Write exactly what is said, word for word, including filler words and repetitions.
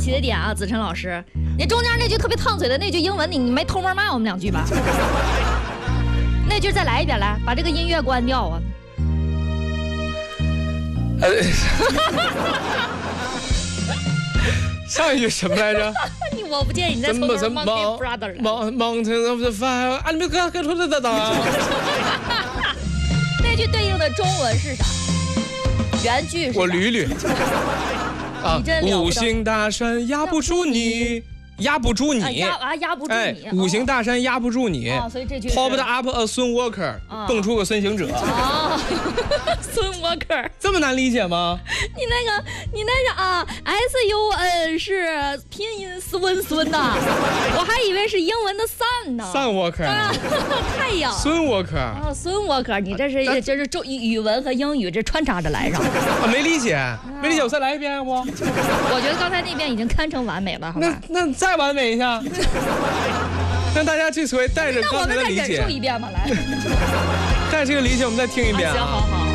奇的点啊，子晨老师，你中间那句特别烫嘴的那句英文，你你没偷摸骂我们两句吧？那句再来一遍，来，把这个音乐关掉啊！ 呃，上一句什么来着？ 你我不建议你再从头 Monkey Brother 来。 Mountain of the Fire， 啊，你们刚刚说的咋啊？ 那句对应的中文是啥？原句是啥？ 我捋捋。啊，五行大山压不住你。压不住你， 压啊压不住你， 五行大山压不住你， 所以这句 Popped up a 孙 Walker， 蹦出个孙行者。 啊，孙 Walker， 这么难理解吗？ 你那个，你那个啊 ，S U N 是拼音孙孙呐，我还以为是英文的 sun 呢。 sun Walker， 太阳。 孙 Walker 啊，孙 Walker， 你这是这是中语文和英语这穿插着来上。 啊，没理解，没理解，我再来一遍不？ 我觉得刚才那边已经堪称完美了，好吧？ 那那再完美一下，让大家这回带着刚才的理解， 那我们再忍受一遍吧，来， 带着这个理解，我们再听一遍、啊。 行，好好。